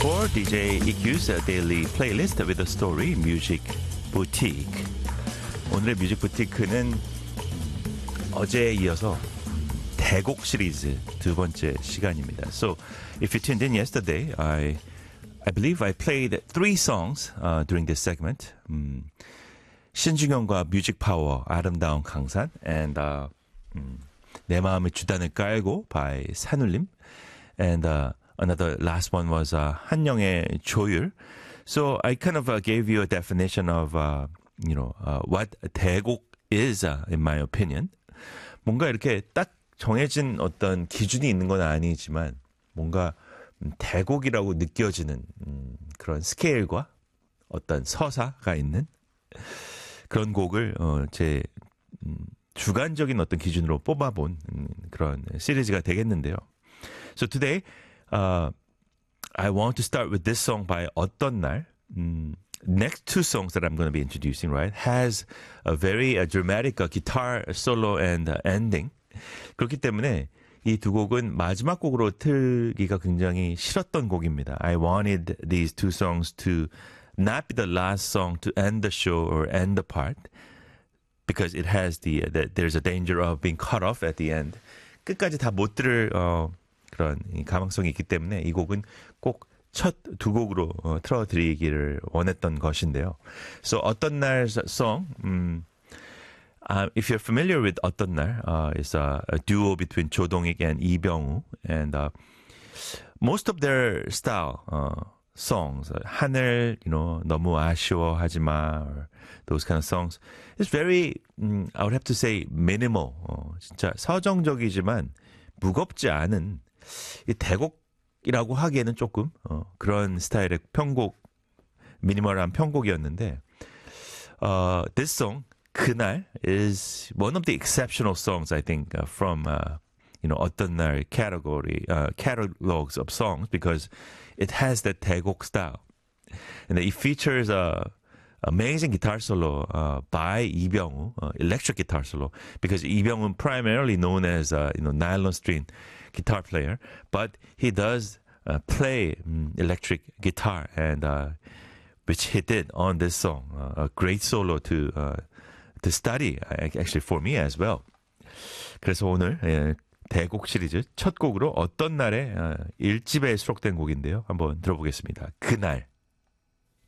for DJ EQ's daily playlist with a story music boutique. 오늘의 뮤직 부티크는 어제에 이어서 대곡 시리즈 두 번째 시간입니다. So, if you tuned in yesterday, I believe I played 3 songs during this segment. 신중현과 뮤직 파워, 아름다운 강산, and 내 마음의 주단을 깔고 by 산울림, and another last one was 한영의 조율. So I kind of gave you a definition of what 대곡 is in my opinion. 뭔가 이렇게 딱 정해진 어떤 기준이 있는 건 아니지만 뭔가 대곡이라고 느껴지는 그런 스케일과 어떤 서사가 있는 그런 곡을 제 주관적인 어떤 기준으로 뽑아본 그런 시리즈가 되겠는데요. So today, I want to start with this song by 어떤 날. Next 2 songs that I'm going to be introducing, right, has a very dramatic guitar solo and ending. 그렇기 때문에 이 두 곡은 마지막 곡으로 틀기가 굉장히 싫었던 곡입니다. I wanted these 2 songs to not be the last song to end the show or end the part because it has there's a danger of being cut off at the end. 끝까지 다 못 들을 그런 가망성이 있기 때문에 이 곡은 꼭 첫 2 곡으로 틀어드리기를 원했던 것인데요. So 어떤 날 song, if you're familiar with 어떤 날, it's a duo between 조동익 and 이병우, and most of their style songs, 하늘, 너무 아쉬워하지 마, or those kind of songs, it's very, I would have to say minimal, 진짜 서정적이지만 무겁지 않은 이 대곡이라고 하기에는 조금 그런 스타일의 편곡, 미니멀한 편곡이었는데, this song 그날 is one of the exceptional songs I think from 어떤 날 category catalogs of songs because it has that 대곡 style and it features a amazing guitar solo by 이병우, electric guitar solo because 이병우 primarily known as nylon string guitar player, but he does play electric guitar and which he did on this song, a great solo to study actually for me as well. 그래서 오늘 대곡 시리즈 첫 곡으로 어떤 날에 1집에 수록된 곡인데요. 한번 들어보겠습니다. 그날.